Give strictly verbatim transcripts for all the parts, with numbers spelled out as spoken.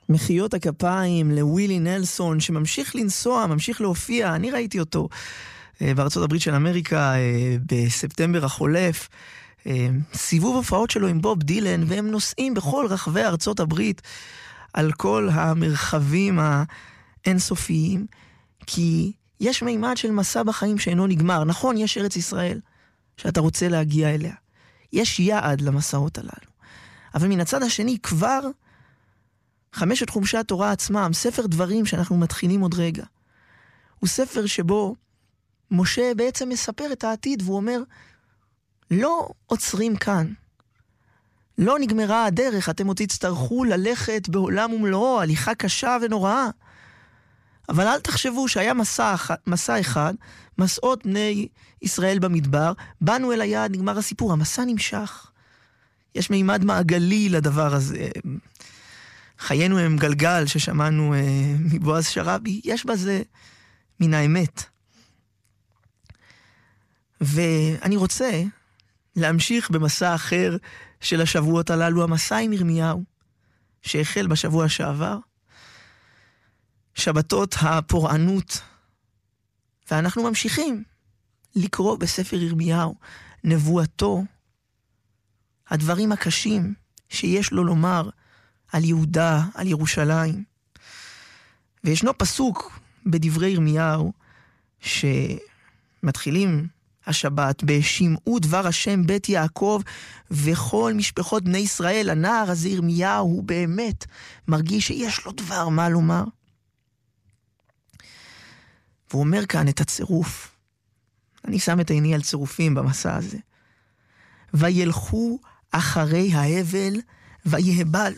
מחיאות הכפיים לווילי נלסון, שממשיך לנסוע, ממשיך להופיע. אני ראיתי אותו בארצות הברית של אמריקה בספטמבר החולף. סיבוב הופעות שלו עם בוב דילן, והם נוסעים בכל רחבי ארצות הברית על כל המרחבים האינסופיים, כי יש מימד של מסע בחיים שאינו נגמר. נכון, יש ארץ ישראל שאתה רוצה להגיע אליה. יש יעד למסעות הללו. אבל מן הצד השני כבר חמשת חומשי התורה עצמם, ספר דברים שאנחנו מתחילים עוד רגע, הוא ספר שבו משה בעצם מספר את העתיד, והוא אומר, לא עוצרים כאן. לא נגמרה הדרך, אתם עוד תצטרכו ללכת בעולם ומלואו, הליכה קשה ונוראה. אבל אל תחשבו שהיה מסע, מסע אחד, מסעות בני ישראל במדבר, באנו אל היעד, נגמר הסיפור, המסע נמשך. יש מימד מעגלי לדבר הזה. חיינו הם גלגל ששמענו אה, מבועז שרבי, יש בזה מן האמת. ואני רוצה להמשיך במסע אחר של השבועות הללו, המסע עם ירמיהו, שהחל בשבוע שעבר, שבתות הפורענות, ואנחנו ממשיכים לקרוא בספר ירמיהו, נבואתו, הדברים הקשים שיש לו לומר על יהודה, על ירושלים. וישנו פסוק בדברי ירמיהו, שמתחילים השבת, בשמעו דבר השם בית יעקב וכל משפחות בני ישראל. הנער הזה ירמיהו הוא באמת מרגיש שיש לו דבר מה לומר. והוא אומר כאן את הצירוף. אני שם את עיני על צירופים במסע הזה. וילכו אחרי ההבל ויהבלו.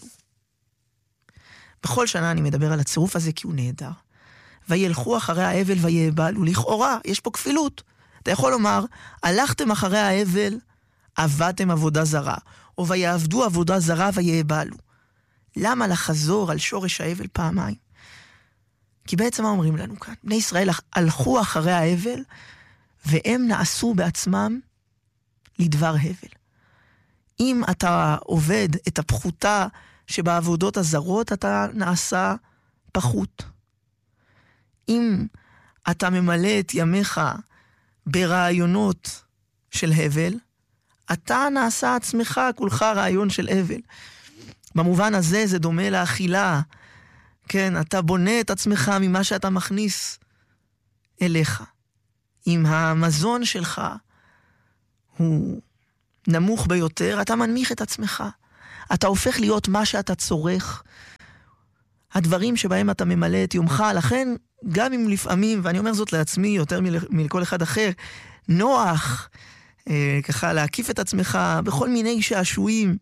בכל שנה אני מדבר על הצירוף הזה כי הוא נהדר. וילכו אחרי ההבל ויהבלו. לכאורה, יש פה כפילות. אתה יכול לומר, הלכתם אחרי ההבל, עבדתם עבודה זרה, או ויעבדו עבודה זרה ויהבלו. למה לחזור על שורש ההבל פעמיים? כי בעצם מה אומרים לנו כאן? בני ישראל הלכו אחרי ההבל, והם נעשו בעצמם לדבר הבל. אם אתה עובד את הפחותה שבעבודות הזרות, אתה נעשה פחות. אם אתה ממלא את ימיך ברעיונות של הבל, אתה נעשה עצמך כולך רעיון של הבל. במובן הזה זה דומה לאכילה. כן, אתה בונה את עצמך ממה שאתה מכניס אליך. אם המזון שלך הוא נמוך ביותר, אתה מנמיך את עצמך. אתה הופך להיות מה שאתה צורך. הדברים שבהם אתה ממלא את יומך, לכן גם אם לפעמים, ואני אומר זאת לעצמי יותר מלכל אחד אחר, נוח אה, ככה להקיף את עצמך בכל מיני שעשועים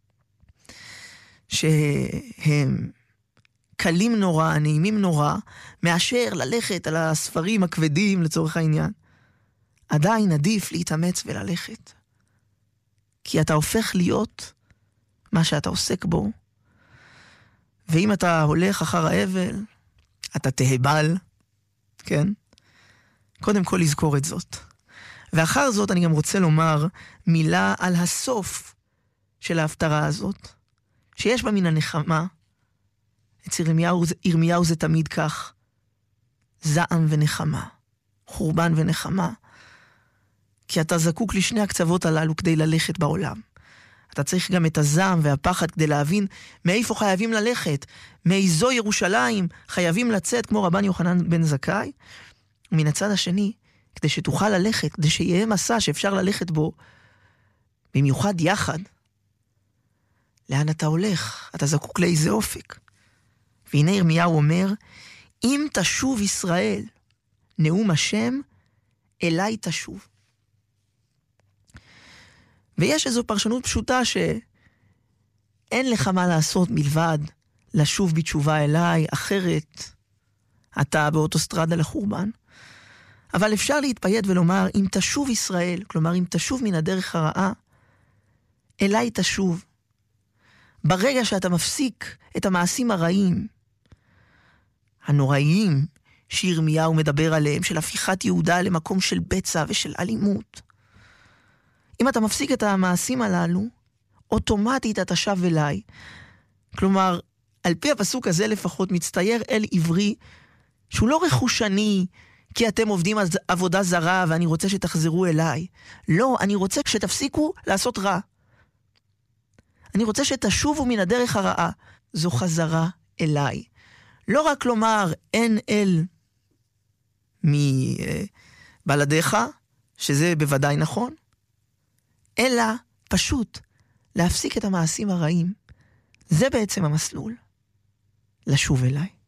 שהם קלים נורא, נעימים נורא, מאשר ללכת על הספרים הכבדים לצורך העניין. עדיין עדיף להתאמץ וללכת. כי אתה הופך להיות מה שאתה עוסק בו. ואם אתה הולך אחר ההבל, אתה תהבל, כן? קודם כל לזכור את זאת. ואחר זאת אני גם רוצה לומר מילה על הסוף של ההפטרה הזאת, שיש בה מן הנחמה. אצל ירמיהו, ירמיהו זה תמיד כך, זעם ונחמה, חורבן ונחמה, כי אתה זקוק לשני הקצוות הללו כדי ללכת בעולם. אתה צריך גם את הזעם והפחד כדי להבין מאיפה חייבים ללכת, מאיזו ירושלים חייבים לצאת כמו רבן יוחנן בן זכאי, ומן הצד השני, כדי שתוכל ללכת, כדי שיהיה מסע שאפשר ללכת בו, במיוחד יחד, לאן אתה הולך? אתה זקוק לאיזה אופק. והנה ירמיהו אומר, אם תשוב ישראל, נאום השם, אליי תשוב. ויש איזו פרשנות פשוטה שאין לך מה לעשות מלבד לשוב בתשובה אליי, אחרת אתה באוטוסטרדה לחורבן. אבל אפשר להתפייד ולומר, אם תשוב ישראל, כלומר אם תשוב מן הדרך הרעה, אליי תשוב. ברגע שאתה מפסיק את המעשים הרעים, הנוראיים שירמיהו מדבר עליהם, של הפיכת יהודה למקום של בצע ושל אלימות, אם אתה מפסיק את המעשים הללו, אוטומטית אתה שב אליי. כלומר, על פי הפסוק הזה לפחות מצטייר אל עברי, שהוא לא רכושני, כי אתם עובדים על עבודה זרה ואני רוצה שתחזרו אליי. לא, אני רוצה שתפסיקו לעשות רע. אני רוצה שתשובו מן הדרך הרעה. זו חזרה אליי. לא רק לומר אין אל מבלעדיך, שזה בוודאי נכון, אלא פשוט להפסיק את המעשים הרעים. זה בעצם המסלול. לשוב אליי.